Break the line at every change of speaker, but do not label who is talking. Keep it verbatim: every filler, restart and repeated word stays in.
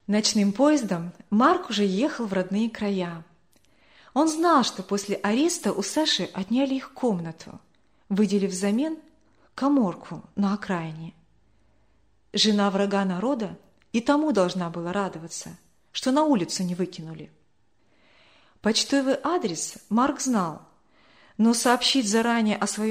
Ночным поездом Марк уже ехал в родные края. Он знал, что после ареста у Саши отняли их комнату, выделив взамен каморку на окраине. Жена врага народа и тому должна была радоваться, что на улицу не выкинули. Почтовый адрес Марк знал, но сообщить заранее о своем